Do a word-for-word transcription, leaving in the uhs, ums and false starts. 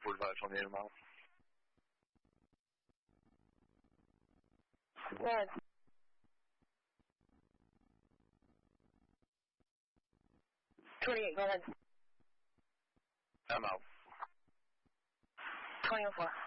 forty-five twenty-eight a mile. Go ahead. twenty-eight, go ahead. I'm out. twenty oh four.